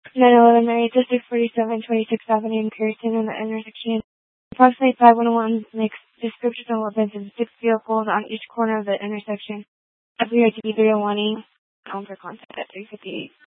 911 Mary, District 47, 26th Avenue in Pearson in the intersection. Approximately 511 makes description of weapons and 6 vehicles on each corner of the intersection. FBR TV 301 for contact at 358.